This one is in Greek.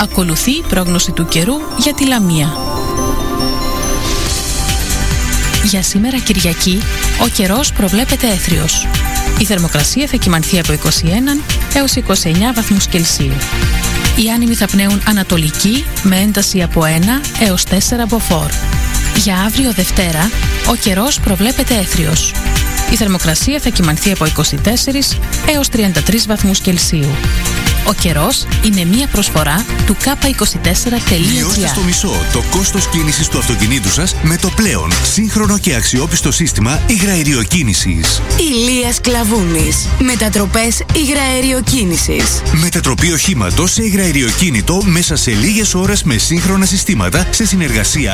Ακολουθεί η πρόγνωση του καιρού για τη Λαμία. Για σήμερα Κυριακή, ο καιρός προβλέπεται έθριος. Η θερμοκρασία θα κυμανθεί από 21 έως 29 βαθμούς Κελσίου. Οι άνεμοι θα πνέουν ανατολική με ένταση από 1 έως 4 μποφόρ. Για αύριο Δευτέρα, ο καιρός προβλέπεται έθριος. Η θερμοκρασία θα κυμανθεί από 24 έως 33 βαθμούς Κελσίου. Ο καιρός είναι μία προσφορά του K24.gr. Μειώστε στο μισό το κόστος κίνησης του αυτοκινήτου σας με το πλέον σύγχρονο και αξιόπιστο σύστημα υγραεριοκίνησης. Ηλίας Κλαβούνης. Μετατροπές υγραεριοκίνησης. Μετατροπή οχήματος σε υγραεριοκίνητο μέσα σε λίγες ώρες με σύγχρονα συστήματα σε συνεργασία